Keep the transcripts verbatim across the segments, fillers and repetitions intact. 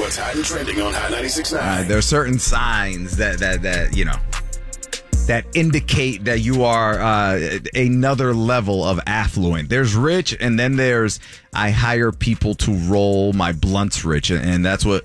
What's hot and trending on Hot ninety-six point nine. Uh, there are certain signs that, that, that you know, that indicate that you are uh, another level of affluent. There's rich, and then there's I hire people to roll my blunts rich, and that's what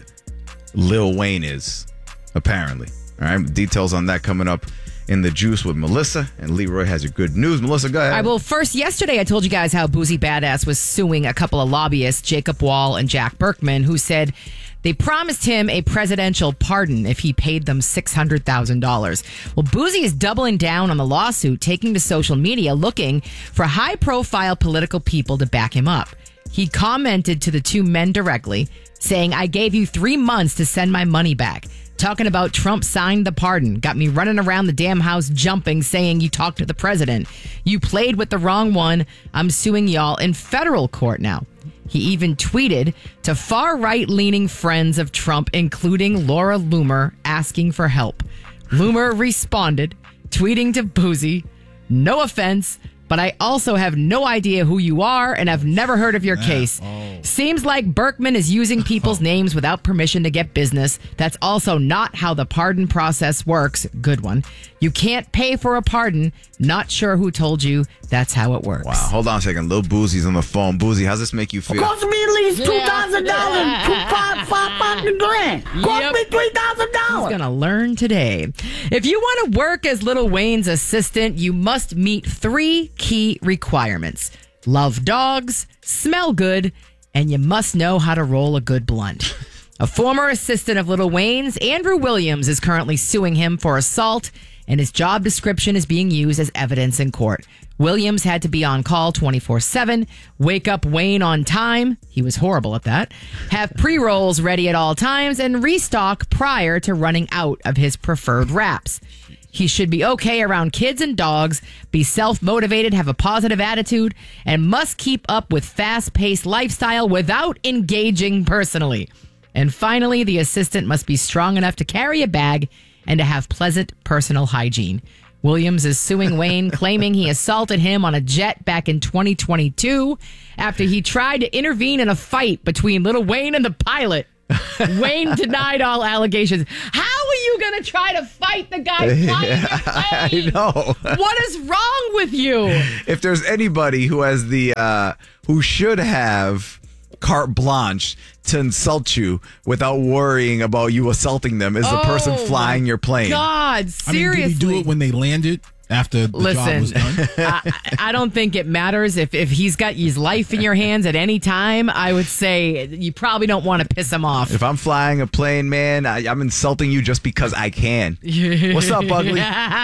Lil Wayne is, apparently. All right, details on that coming up in the juice with Melissa, and Leroy has your good news. Melissa, go ahead. All right, well, first, yesterday I told you guys how Boozy Badass was suing a couple of lobbyists, Jacob Wall and Jack Berkman, who said they promised him a presidential pardon if he paid them six hundred thousand dollars. Well, Boozy is doubling down on the lawsuit, taking to social media looking for high-profile political people to back him up. He commented to the two men directly, saying, I gave you three months to send my money back. Talking about Trump signed the pardon. Got me running around the damn house jumping, saying you talked to the president. You played with the wrong one. I'm suing y'all in federal court now. He even tweeted to far-right leaning friends of Trump, including Laura Loomer, asking for help. Loomer responded, tweeting to Boozy, no offense, but I also have no idea who you are and have never heard of your yeah. case. Oh. Seems like Berkman is using people's oh. names without permission to get business. That's also not how the pardon process works. Good one. You can't pay for a pardon. Not sure who told you. That's how it works. Wow. Hold on a second. Lil Boozy's on the phone. Boozy, how's this make you feel? It cost me at least two thousand dollars. Yeah. Two, five, five, five grand. Cost yep. me three thousand dollars. He's going to learn today. If you want to work as Lil Wayne's assistant, you must meet three key requirements. Love dogs, smell good, and you must know how to roll a good blunt. A former assistant of Lil Wayne's, Andrew Williams, is currently suing him for assault, and his job description is being used as evidence in court. Williams had to be on call twenty-four seven, wake up Wayne on time. He was horrible at that. Have pre-rolls ready at all times, and restock prior to running out of his preferred wraps. He should be okay around kids and dogs, be self-motivated, have a positive attitude, and must keep up with fast-paced lifestyle without engaging personally. And finally, the assistant must be strong enough to carry a bag and to have pleasant personal hygiene. Williams is suing Wayne, claiming he assaulted him on a jet back in twenty twenty-two after he tried to intervene in a fight between Lil Wayne and the pilot. Wayne denied all allegations. How are you going to try to fight the guy flying your plane? I know. What is wrong with you? If there's anybody who has the, uh, who should have carte blanche to insult you without worrying about you assaulting them is the oh, person flying your plane. God, seriously. I mean, did he do it when they landed? After the Listen, job was done? I, I don't think it matters. If if he's got his life in your hands at any time, I would say you probably don't want to piss him off. If I'm flying a plane, man, I, I'm insulting you just because I can. What's up, ugly?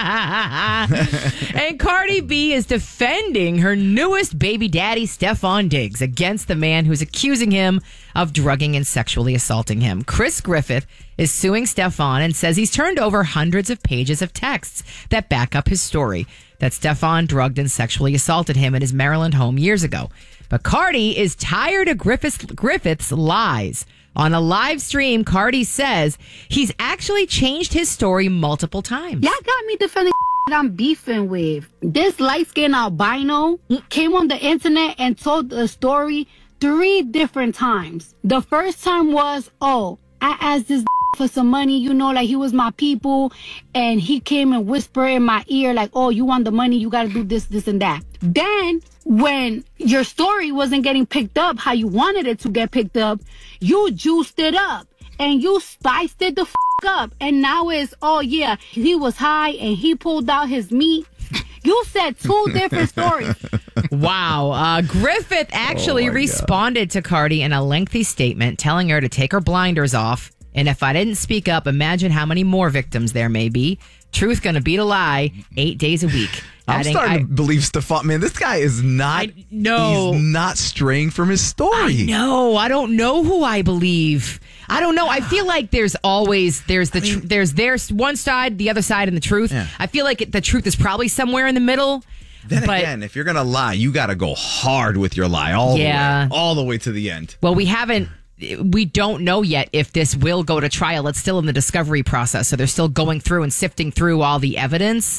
And Cardi B is defending her newest baby daddy, Stefon Diggs, against the man who's accusing him of drugging and sexually assaulting him. Chris Griffith is suing Stefon and says he's turned over hundreds of pages of texts that back up his story that Stefon drugged and sexually assaulted him in his Maryland home years ago. But Cardi is tired of Griffith's, Griffith's lies. On a live stream, Cardi says he's actually changed his story multiple times. Y'all got me defending I'm beefing with. This light-skinned albino came on the internet and told the story three different times. The first time was, oh, I asked this for some money, you know, like he was my people, and he came and whispered in my ear like, oh, you want the money, you got to do this, this, and that. Then when your story wasn't getting picked up how you wanted it to get picked up, you juiced it up and you spiced it the f*** up, and now it's, oh yeah, he was high and he pulled out his meat. You said two different stories. Wow. Uh, Griffith actually oh responded God. to Cardi in a lengthy statement telling her to take her blinders off. And if I didn't speak up, imagine how many more victims there may be. Truth gonna beat a lie eight days a week. I'm Adding, starting I, to believe Stefon. Man, this guy is not. I, no, he's not straying from his story. No, I don't know who I believe. I don't know. I feel like there's always there's the I mean, tr- there's there's one side, the other side, and the truth. Yeah. I feel like it, the truth is probably somewhere in the middle. Then but, again, if you're gonna lie, you got to go hard with your lie, all yeah. the way, all the way to the end. Well, we haven't. We don't know yet if this will go to trial. It's still in the discovery process, so they're still going through and sifting through all the evidence. Yeah.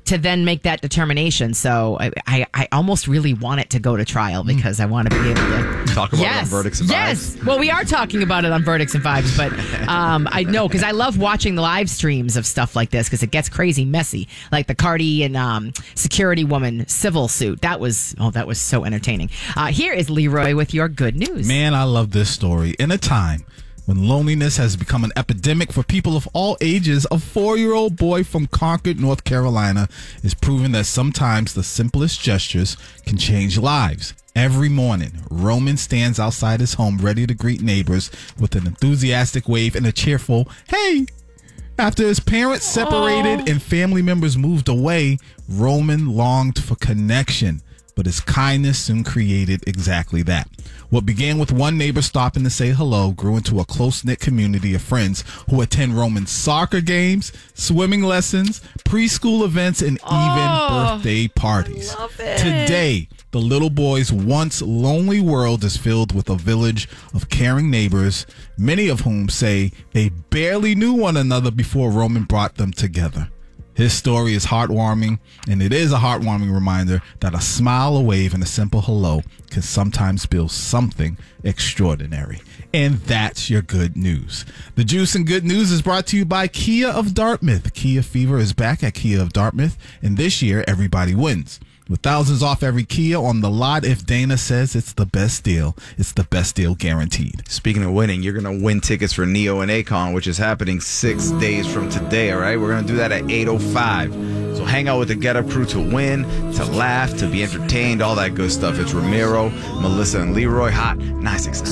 to then make that determination. So I, I, I almost really want it to go to trial because I want to be able to Talk about yes, it on Verdicts and Vibes. Yes. Well, we are talking about it on Verdicts and Vibes, but um, I know because I love watching the live streams of stuff like this because it gets crazy messy. Like the Cardi and um, security woman civil suit. That was, oh, that was so entertaining. Uh, here is Leroy with your good news. Man, I love this story. In a time when loneliness has become an epidemic for people of all ages, a four-year-old boy from Concord, North Carolina is proving that sometimes the simplest gestures can change lives. Every morning, Roman stands outside his home ready to greet neighbors with an enthusiastic wave and a cheerful, hey! After his parents separated Aww. and family members moved away, Roman longed for connection. But his kindness soon created exactly that. What began with one neighbor stopping to say hello grew into a close-knit community of friends who attend Roman's soccer games, swimming lessons, preschool events, and Oh, even birthday parties. I love it. Today, the little boy's once lonely world is filled with a village of caring neighbors, many of whom say they barely knew one another before Roman brought them together. His story is heartwarming, and it is a heartwarming reminder that a smile, a wave, and a simple hello can sometimes build something extraordinary. And that's your good news. The Juice and Good News is brought to you by Kia of Dartmouth. Kia Fever is back at Kia of Dartmouth, and this year, everybody wins. With thousands off every Kia on the lot, if Dana says it's the best deal, it's the best deal guaranteed. Speaking of winning, you're going to win tickets for Neo and Akon, which is happening six days from today, all right? We're going to do that at eight oh five. So hang out with the Get Up crew to win, to laugh, to be entertained, all that good stuff. It's Ramiro, Melissa, and Leroy. Hot nine six nine.